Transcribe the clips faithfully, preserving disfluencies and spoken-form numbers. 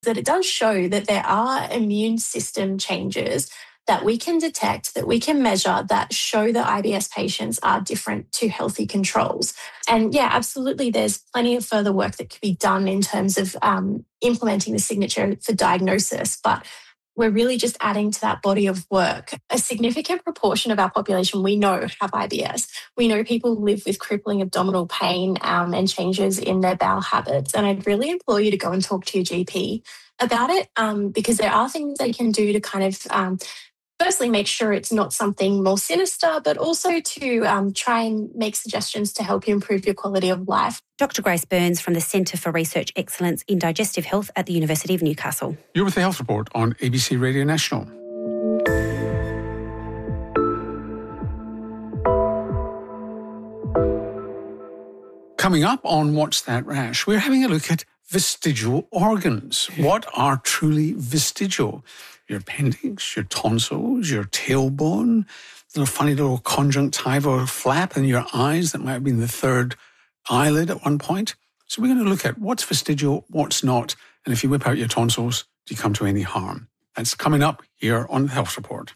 that it does show that there are immune system changes that we can detect, that we can measure, that show that I B S patients are different to healthy controls. And yeah, absolutely, there's plenty of further work that could be done in terms of um, implementing the signature for diagnosis, but we're really just adding to that body of work. A significant proportion of our population we know have I B S. We know people live with crippling abdominal pain um, and changes in their bowel habits. And I'd really implore you to go and talk to your G P about it um, because there are things they can do to kind of um, firstly make sure it's not something more sinister, but also to um, try and make suggestions to help you improve your quality of life. Doctor Grace Burns from the Centre for Research Excellence in Digestive Health at the University of Newcastle. You're with the Health Report on A B C Radio National. Coming up on What's That Rash, we're having a look at vestigial organs. What are truly vestigial? Your appendix, your tonsils, your tailbone, little funny little conjunctiva flap in your eyes that might have been the third eyelid at one point. So we're going to look at what's vestigial, what's not, and if you whip out your tonsils, do you come to any harm? That's coming up here on the Health Report.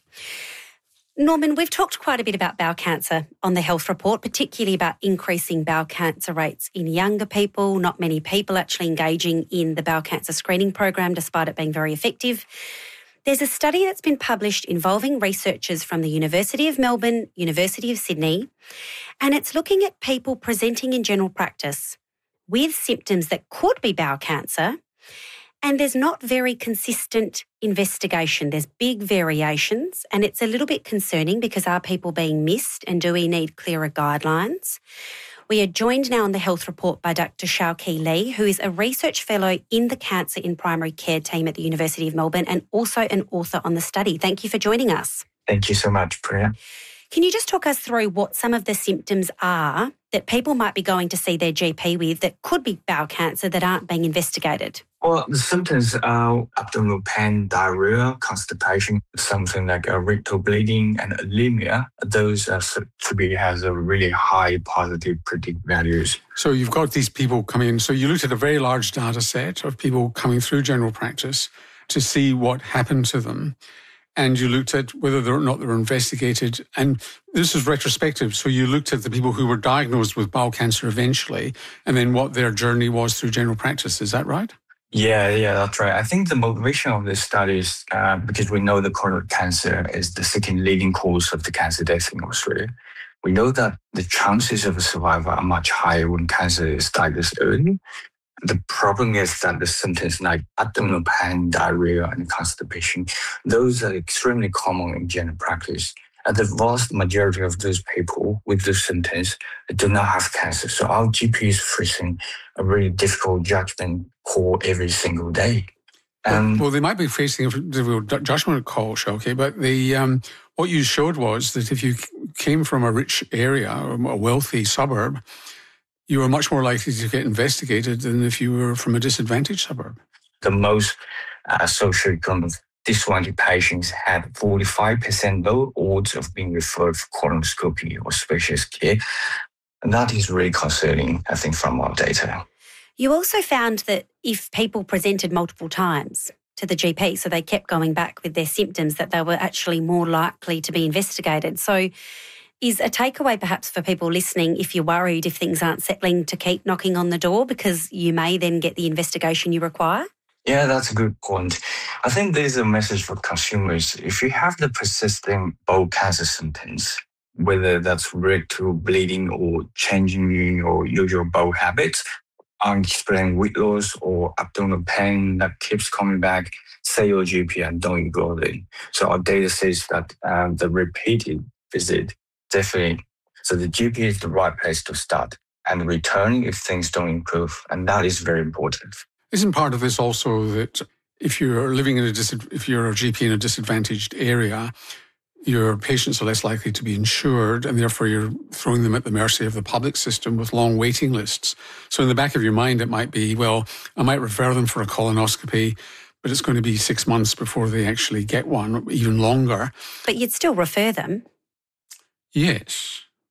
Norman, we've talked quite a bit about bowel cancer on the Health Report, particularly about increasing bowel cancer rates in younger people, not many people actually engaging in the bowel cancer screening program, despite it being very effective. There's a study that's been published involving researchers from the University of Melbourne, University of Sydney, and it's looking at people presenting in general practice with symptoms that could be bowel cancer, and there's not very consistent investigation. There's big variations, and it's a little bit concerning because are people being missed and do we need clearer guidelines? We are joined now on the Health Report by Doctor Xiaoqi Li, who is a research fellow in the Cancer in Primary Care team at the University of Melbourne and also an author on the study. Thank you for joining us. Thank you so much, Priya. Can you just talk us through what some of the symptoms are that people might be going to see their G P with that could be bowel cancer that aren't being investigated? Well, the symptoms are abdominal pain, diarrhea, constipation, something like a rectal bleeding and anemia. Those are to be has a really high positive predictive values. So you've got these people coming in. So you looked at a very large data set of people coming through general practice to see what happened to them. And you looked at whether or not they were investigated. And this is retrospective. So you looked at the people who were diagnosed with bowel cancer eventually, and then what their journey was through general practice. Is that right? Yeah, yeah, that's right. I think the motivation of this study is uh, because we know the colorectal cancer is the second leading cause of the cancer death in Australia. We know that the chances of survival are much higher when cancer is diagnosed early. The problem is that the symptoms like abdominal pain, diarrhea, and constipation, those are extremely common in general practice. And the vast majority of those people with those symptoms do not have cancer. So our G P is facing a really difficult judgment call every single day. Um, well, well, they might be facing a difficult judgment call, Xiaoqi, but the um, what you showed was that if you came from a rich area or a wealthy suburb, you were much more likely to get investigated than if you were from a disadvantaged suburb. The most uh, socioeconomic disadvantaged patients had forty-five percent low odds of being referred for colonoscopy or specialist care. And that is really concerning, I think, from our data. You also found that if people presented multiple times to the G P, so they kept going back with their symptoms, that they were actually more likely to be investigated. So is a takeaway perhaps for people listening, if you're worried if things aren't settling, to keep knocking on the door because you may then get the investigation you require? Yeah, that's a good point. I think there's a message for consumers. If you have the persisting bowel cancer symptoms, whether that's rectal bleeding or changing your usual bowel habits, unexplained weight loss or abdominal pain that keeps coming back, say your G P and don't ignore them. So our data says that um, the repeated visit definitely, so the G P is the right place to start and return if things don't improve. And that is very important. Isn't part of this also that if you're living in a dis- if you're a G P in a disadvantaged area, your patients are less likely to be insured and therefore you're throwing them at the mercy of the public system with long waiting lists. So in the back of your mind, it might be, well, I might refer them for a colonoscopy, but it's going to be six months before they actually get one, even longer. But you'd still refer them. Yes.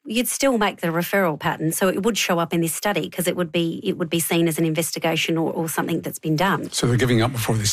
you'd still make the referral pattern, so it would show up in this study because it would be it would be seen as an investigation or, or something that's been done. So they're giving up before they